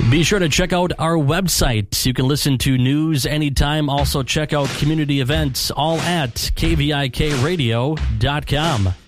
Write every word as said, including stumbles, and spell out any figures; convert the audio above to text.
Be sure to check out our website. You can listen to news anytime. Also check out community events, all at K V I K radio dot com.